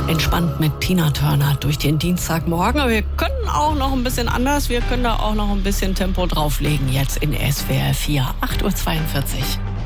Entspannt mit Tina Turner durch den Dienstagmorgen. Aber wir können auch noch ein bisschen anders. Wir können da auch noch ein bisschen Tempo drauflegen jetzt in SWR 4, 8:42 Uhr.